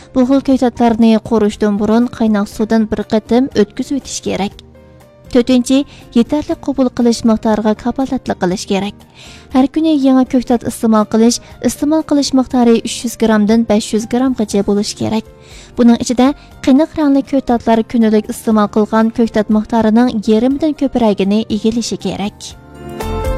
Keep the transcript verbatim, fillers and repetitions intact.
Bu xil ko'ktatlarni qorishdan burun qaynoq suvdan bir qatim o'tkazib o'tish kerak. to'rtinchi. Yetarli qabul qilish miqdoriga kafolatli qilish kerak. Har kuni yangi ko'ktat iste'mol qilish, iste'mol qilish miqdori uch yuz grammdan besh yuz grammgacha bo'lishi kerak. Buning ichida qiynoq rangli ko'ktatlar kunlik iste'mol qilgan ko'ktat miqdorining yarmidan ko'pragini egallashi kerak.